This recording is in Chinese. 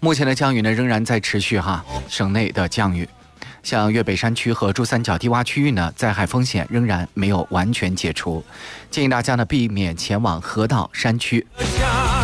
目前的降雨呢仍然在持续哈，省内的降雨。像粤北山区和珠三角低洼区域呢，灾害风险仍然没有完全解除，建议大家呢避免前往河道、山区。